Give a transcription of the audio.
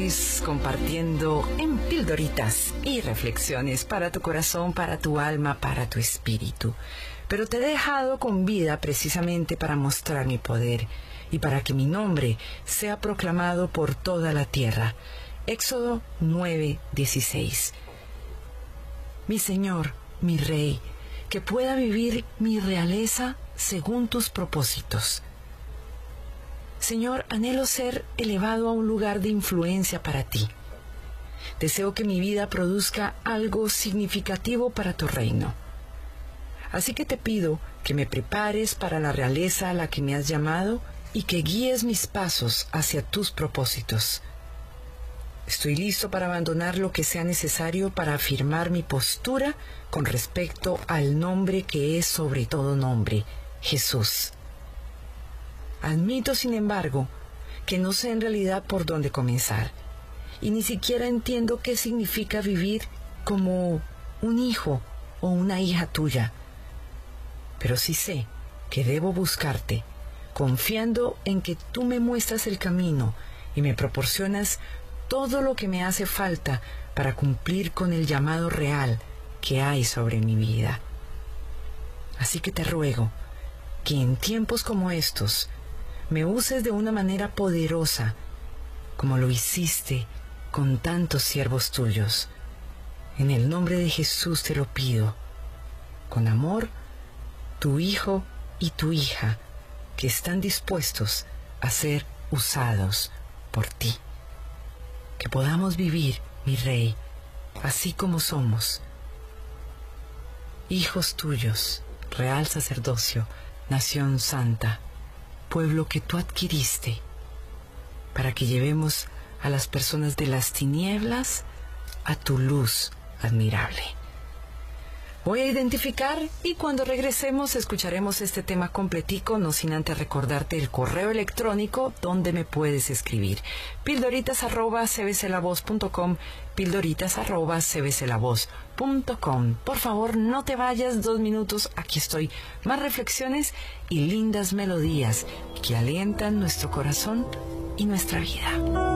Luis compartiendo en pildoritas y reflexiones para tu corazón, para tu alma, para tu espíritu. Pero te he dejado con vida precisamente para mostrar mi poder y para que mi nombre sea proclamado por toda la tierra. Éxodo 9:16. Mi Señor, mi Rey, que pueda vivir mi realeza según tus propósitos. Señor, anhelo ser elevado a un lugar de influencia para ti. Deseo que mi vida produzca algo significativo para tu reino. Así que te pido que me prepares para la realeza a la que me has llamado y que guíes mis pasos hacia tus propósitos. Estoy listo para abandonar lo que sea necesario para afirmar mi postura con respecto al nombre que es sobre todo nombre, Jesús. Admito, sin embargo, que no sé en realidad por dónde comenzar, y ni siquiera entiendo qué significa vivir como un hijo o una hija tuya. Pero sí sé que debo buscarte, confiando en que tú me muestras el camino y me proporcionas todo lo que me hace falta para cumplir con el llamado real que hay sobre mi vida. Así que te ruego que en tiempos como estos me uses de una manera poderosa, como lo hiciste con tantos siervos tuyos. En el nombre de Jesús te lo pido. Con amor, tu hijo y tu hija, que están dispuestos a ser usados por ti. Que podamos vivir, mi Rey, así como somos, hijos tuyos, real sacerdocio, nación santa, pueblo que tú adquiriste, para que llevemos a las personas de las tinieblas a tu luz admirable. Voy a identificar y cuando regresemos escucharemos este tema completico, no sin antes recordarte el correo electrónico donde me puedes escribir. pildoritas@cbclavoz.com, pildoritas@cbclavoz.com. Por favor, no te vayas, 2 minutos, aquí estoy. Más reflexiones y lindas melodías que alientan nuestro corazón y nuestra vida.